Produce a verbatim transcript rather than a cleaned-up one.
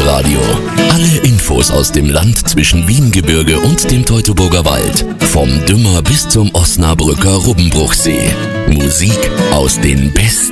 Lokalradio. Alle Infos aus dem Land zwischen Wiengebirge und dem Teutoburger Wald. Vom Dümmer bis zum Osnabrücker Rubbenbruchsee. Musik aus den besten